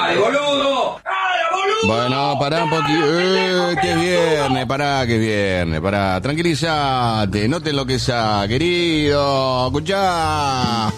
¡Ay, boludo! ¡Ay, boludo! Bueno, pará un poquito. Que es viernes, pará. Tranquilízate, no te enloquezas, querido. Escuchá.